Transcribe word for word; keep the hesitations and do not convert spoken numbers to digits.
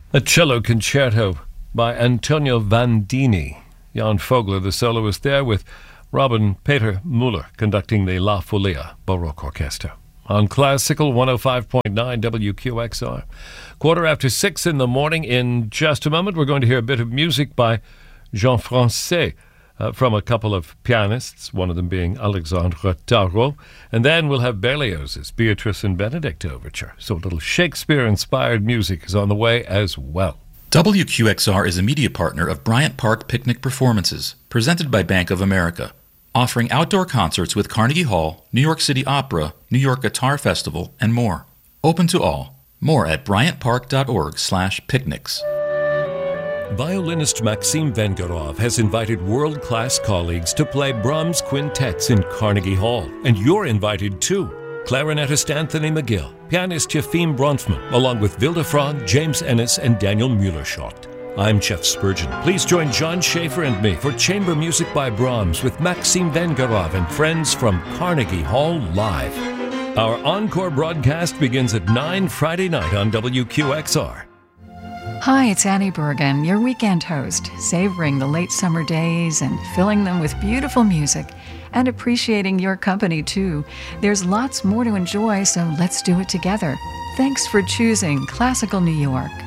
A cello concerto by Antonio Vandini. Jan Fogler, the soloist there, with Robin Peter Muller conducting the La Folia Baroque Orchestra. On Classical one oh five point nine W Q X R. Quarter after six in the morning. In just a moment, we're going to hear a bit of music by Jean Francais uh, from a couple of pianists, one of them being Alexandre Tarot. And then we'll have Berlioz's Beatrice and Benedict Overture. So a little Shakespeare-inspired music is on the way as well. W Q X R is a media partner of Bryant Park Picnic Performances, presented by Bank of America, offering outdoor concerts with Carnegie Hall, New York City Opera, New York Guitar Festival, and more. Open to all. More at bryantpark.org slash picnics. Violinist Maxim Vengerov has invited world-class colleagues to play Brahms quintets in Carnegie Hall, and you're invited too. Clarinetist Anthony McGill, pianist Yefim Bronfman, along with Vilde Frog, James Ennis, and Daniel Mueller-Schott. I'm Jeff Spurgeon. Please join John Schaefer and me for Chamber Music by Brahms with Maxim Vengerov and friends from Carnegie Hall Live. Our encore broadcast begins at nine Friday night on W Q X R. Hi, it's Annie Bergen, your weekend host, savoring the late summer days and filling them with beautiful music and appreciating your company too. There's lots more to enjoy, so let's do it together. Thanks for choosing Classical New York.